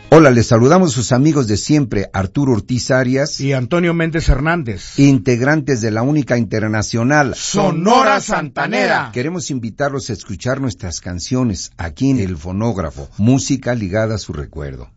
Hola, les saludamos sus amigos de siempre, Arturo Ortiz Arias y Antonio Méndez Hernández, integrantes de la única internacional Sonora Santanera. Queremos invitarlos a escuchar nuestras canciones aquí en El Fonógrafo, música ligada a su recuerdo.